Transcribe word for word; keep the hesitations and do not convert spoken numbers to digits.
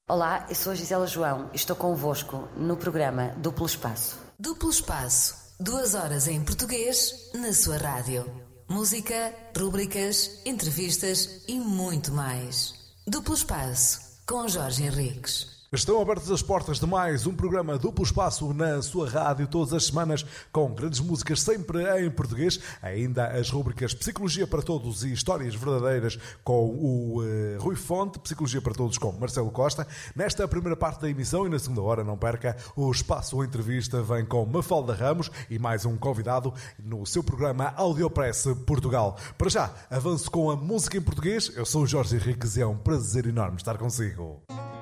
Olá, eu sou a Gisela João e estou convosco no programa Duplo Espaço. Duplo Espaço, duas horas em português na sua rádio. Música, rúbricas, entrevistas e muito mais. Duplo Espaço, com Jorge Henriques. Estão abertas as portas de mais um programa Duplo Espaço na sua rádio, todas as semanas, com grandes músicas sempre em português, ainda as rúbricas Psicologia para Todos e Histórias Verdadeiras com o uh, Rui Fonte, Psicologia para Todos com Marcelo Costa. Nesta primeira parte da emissão e na segunda hora, não perca, o Espaço Entrevista vem com Mafalda Ramos e mais um convidado no seu programa Audiopress Portugal. Para já, avanço com a música em português. Eu sou o Jorge Henriques e é um prazer enorme estar consigo.